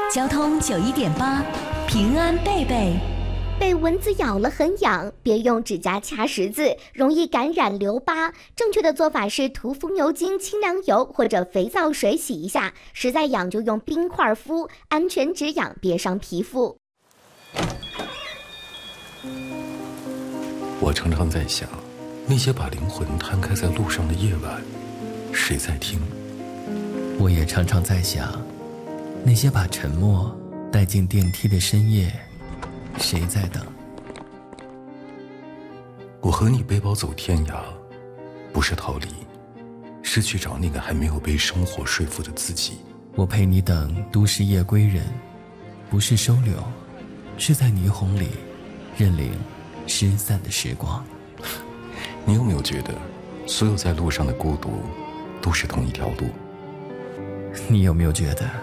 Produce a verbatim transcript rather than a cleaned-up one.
交通九一点八，平安贝贝。 被蚊子咬了很痒，别用指甲掐十字，容易感染留疤。正确的做法是涂风油精、清凉油或者肥皂水洗一下，实在痒就用冰块敷，安全止痒，别伤皮肤。 我常常在想，那些把灵魂摊开在路上的夜晚，谁在听？ 我也常常在想，那些把沉默带进电梯的深夜，谁在等？ 我和你背包走天涯，不是逃离，是去找那个还没有被生活说服的自己。 我陪你等都市夜归人，不是收留，是在霓虹里认领失散的时光。 你有没有觉得，所有在路上的孤独，都是同一条路？ 你有没有觉得